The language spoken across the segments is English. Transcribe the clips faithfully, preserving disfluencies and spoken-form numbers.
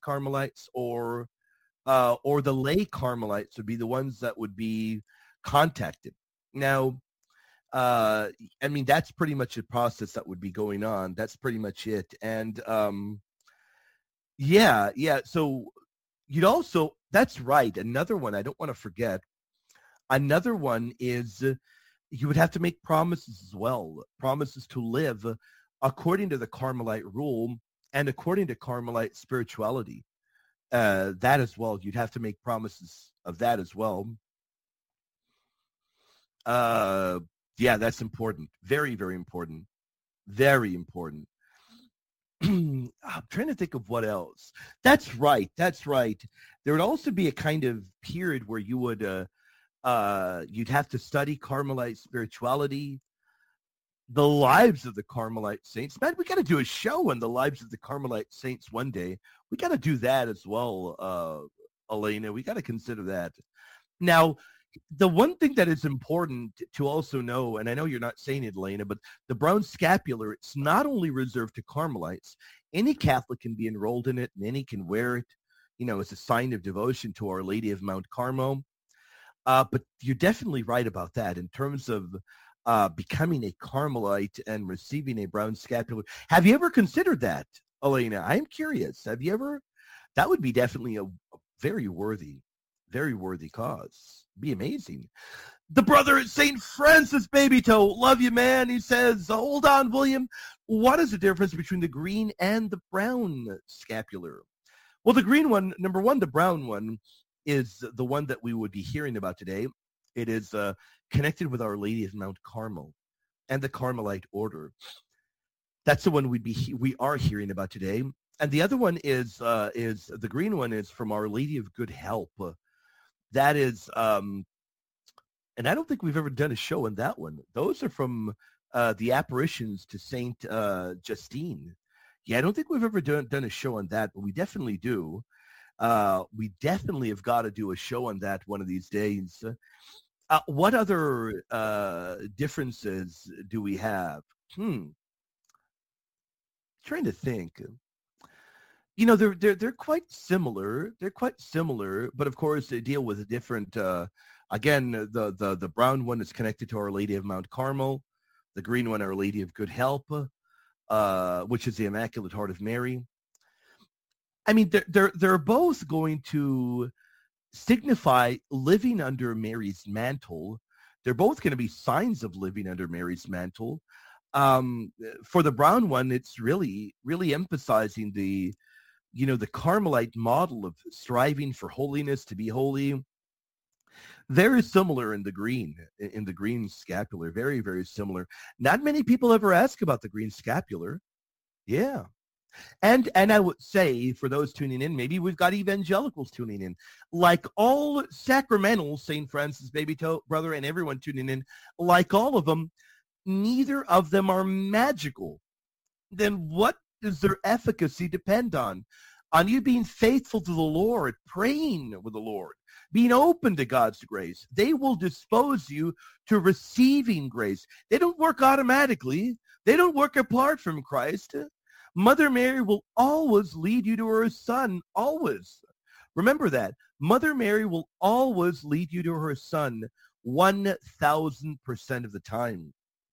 Carmelites, or uh, or the lay Carmelites would be the ones that would be contacted. Now, uh, I mean, that's pretty much a process that would be going on. That's pretty much it. And um, yeah, yeah. So you'd also, that's right. Another one I don't want to forget. Another one is uh, you would have to make promises as well, promises to live according to the Carmelite rule and according to Carmelite spirituality. Uh, that as well, you'd have to make promises of that as well. Uh, yeah, that's important. Very, very important. Very important. I'm trying to think of what else. That's right. That's right. There would also be a kind of period where you would uh, uh, you'd have to study Carmelite spirituality, the lives of the Carmelite saints. Man, we got to do a show on the lives of the Carmelite saints one day. We got to do that as well, uh, Elena. We got to consider that. Now, the one thing that is important to also know, and I know you're not saying it, Elena, but the brown scapular, it's not only reserved to Carmelites. Any Catholic can be enrolled in it, and any can wear it, you know, as a sign of devotion to Our Lady of Mount Carmel. Uh, but you're definitely right about that in terms of uh, becoming a Carmelite and receiving a brown scapular. Have you ever considered that, Elena? I'm curious. Have you ever? That would be definitely a, a very worthy, very worthy cause. Be amazing. The brother at Saint Francis Baby Toe, love you, man. He says, hold on, William. What is the difference between the green and the brown scapular? Well, the green one, number one, the brown one is the one that we would be hearing about today. It is uh, connected with Our Lady of Mount Carmel and the Carmelite order. That's the one we'd be we are hearing about today. And the other one is uh, is the green one is from Our Lady of Good Help. Uh, that is, um, and I don't think we've ever done a show on that one. Those are from uh, the apparitions to Saint uh, Justine. Yeah, I don't think we've ever done, done a show on that, but we definitely do. Uh, we definitely have got to do a show on that one of these days. Uh, what other uh, differences do we have? Hmm. Trying to think. You know, they're they're they're quite similar. They're quite similar, but of course they deal with a different. Uh, again, the the the brown one is connected to Our Lady of Mount Carmel. The green one, Our Lady of Good Help, uh, which is the Immaculate Heart of Mary. I mean, they're they're they're both going to signify living under Mary's mantle. They're both going to be signs of living under Mary's mantle. Um, for the brown one, it's really really emphasizing the, you know, the Carmelite model of striving for holiness, to be holy. Very similar in the green, in the green scapular. Very very similar. Not many people ever ask about the green scapular. Yeah. And and I would say, for those tuning in, maybe we've got evangelicals tuning in. Like all sacramentals, Saint Francis Baby Toe, brother, and everyone tuning in, like all of them, neither of them are magical. Then what does their efficacy depend on? On you being faithful to the Lord, praying with the Lord, being open to God's grace. They will dispose you to receiving grace. They don't work automatically. They don't work apart from Christ. Mother Mary will always lead you to her Son, always. Remember that. Mother Mary will always lead you to her Son one thousand percent of the time.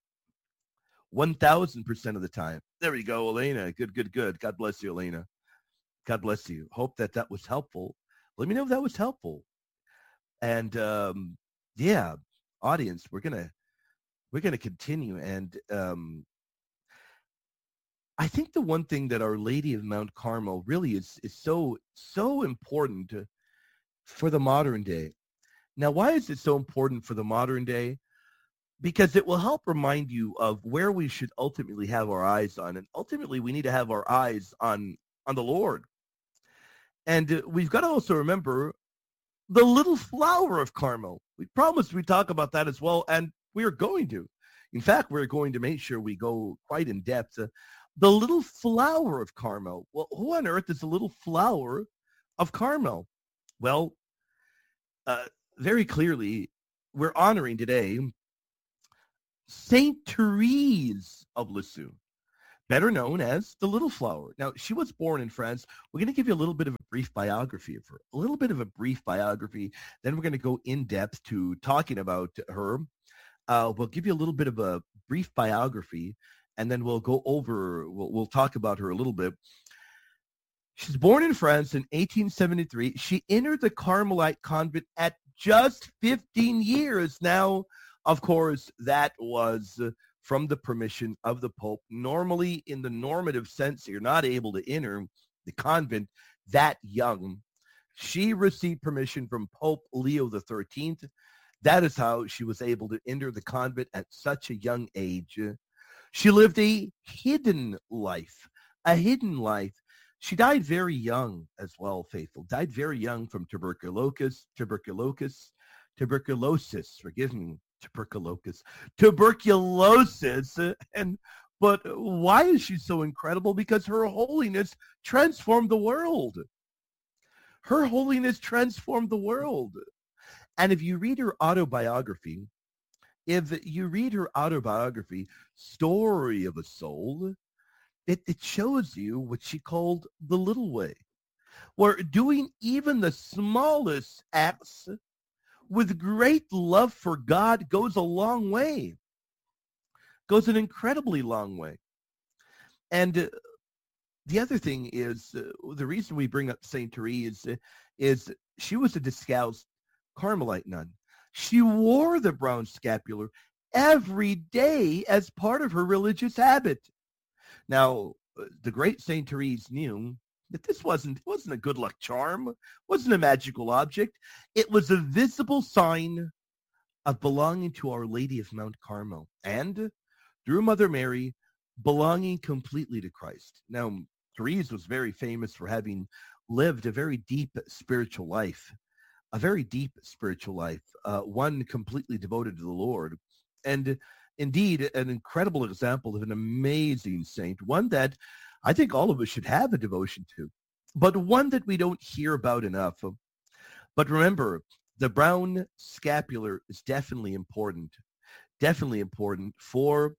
one thousand percent of the time. There we go, Elena. Good, good, good. God bless you, Elena. God bless you. Hope that that was helpful. Let me know if that was helpful. And um, yeah, audience, we're gonna we're gonna continue. And um, I think the one thing that Our Lady of Mount Carmel really is is so so important for the modern day. Now, why is it so important for the modern day? Because it will help remind you of where we should ultimately have our eyes on, and ultimately we need to have our eyes on on the Lord. And uh, we've got to also remember the little flower of Carmel. We promised we'd talk about that as well, and we are going to. In fact, we're going to make sure we go quite in depth. Uh, the little flower of Carmel. Well, who on earth is the little flower of Carmel? Well, uh, very clearly, we're honoring today Saint Therese of Lisieux. better known as the Little Flower. Now, she was born in France. We're going to give you a little bit of a brief biography of her, a little bit of a brief biography. Then we're going to go in depth to talking about her. Uh, we'll give you a little bit of a brief biography, and then we'll go over, we'll, we'll talk about her a little bit. She's born in France in eighteen seventy-three. She entered the Carmelite convent at just fifteen years. Now, of course, that was from the permission of the Pope. Normally, in the normative sense, you're not able to enter the convent that young. She received permission from Pope Leo the thirteenth. That is how she was able to enter the convent at such a young age. She lived a hidden life, a hidden life. She died very young as well, Faithful. Died very young from tuberculosis, tuberculosis, tuberculosis, forgive me, tuberculosis, tuberculosis. And but why is she so incredible? Because her holiness transformed the world. Her holiness transformed the world. And if you read her autobiography, if you read her autobiography, Story of a Soul, it, it shows you what she called the little way, where doing even the smallest acts with great love for God goes a long way, goes an incredibly long way. And uh, the other thing is, uh, the reason we bring up Saint Therese is, uh, is she was a discalced Carmelite nun. She wore the brown scapular every day as part of her religious habit. Now, the great Saint Therese knew that this wasn't wasn't a good luck charm, wasn't a magical object. It was a visible sign of belonging to Our Lady of Mount Carmel, and through Mother Mary, belonging completely to Christ. Now, Therese was very famous for having lived a very deep spiritual life, a very deep spiritual life, uh, one completely devoted to the Lord. And indeed, an incredible example of an amazing saint, one that I think all of us should have a devotion to, but one that we don't hear about enough. But remember, the brown scapular is definitely important, definitely important for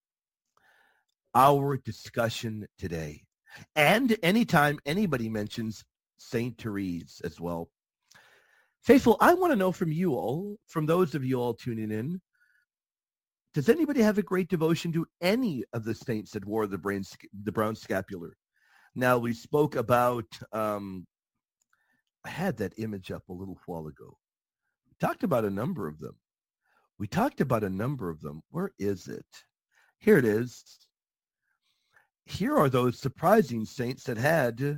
our discussion today. And anytime anybody mentions Saint Therese as well. Faithful, I want to know from you all, from those of you all tuning in, does anybody have a great devotion to any of the saints that wore the, brain, the brown scapular? Now, we spoke about, um, I had that image up a little while ago. We talked about a number of them. We talked about a number of them. Where is it? Here it is. Here are those surprising saints that had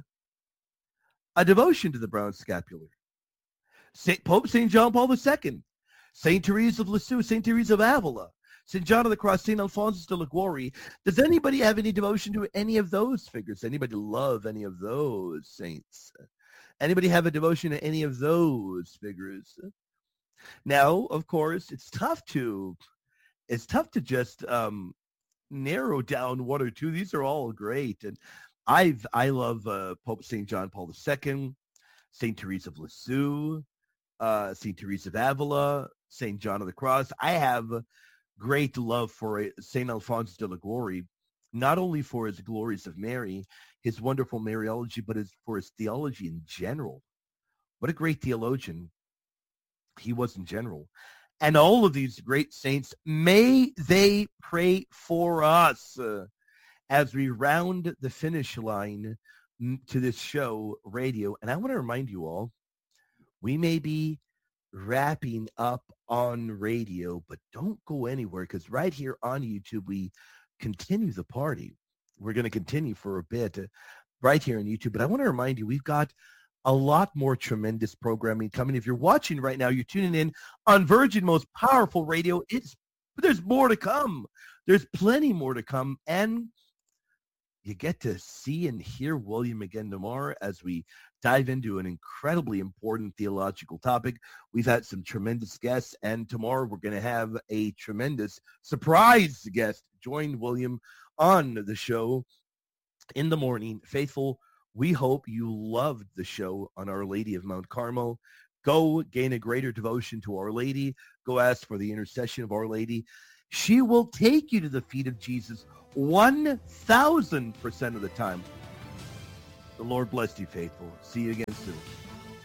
a devotion to the brown scapular. Saint Pope Saint John Paul the Second, Saint Therese of Lisieux, Saint Therese of Avila, Saint John of the Cross, Saint Alphonsus de Liguori. Does anybody have any devotion to any of those figures? Anybody love any of those saints? Anybody have a devotion to any of those figures? Now, of course, it's tough to it's tough to just um, narrow down one or two. These are all great, and I've I love uh, Pope Saint John Paul the Second, Saint Therese of Lisieux, uh, Saint Therese of Avila, Saint John of the Cross. I have great love for Saint Alphonsus de Liguori, not only for his glories of Mary, his wonderful Mariology, but his, for his theology in general. What a great theologian he was in general. And all of these great saints, may they pray for us uh, as we round the finish line to this show, radio. And I want to remind you all, we may be wrapping up on radio, but don't go anywhere, because right here on YouTube, we continue the party. We're going to continue for a bit uh, right here on YouTube. But I want to remind you, we've got a lot more tremendous programming coming. If you're watching right now, you're tuning in on Virgin Most Powerful Radio. It's, but there's more to come. There's plenty more to come. And you get to see and hear William again tomorrow as we dive into an incredibly important theological topic. We've had some tremendous guests, and tomorrow we're going to have a tremendous surprise guest join William on the show in the morning. Faithful, we hope you loved the show on Our Lady of Mount Carmel. Go gain a greater devotion to Our Lady. Go ask for the intercession of Our Lady. She will take you to the feet of Jesus, one thousand percent of the time. The Lord bless you, faithful. See you again soon.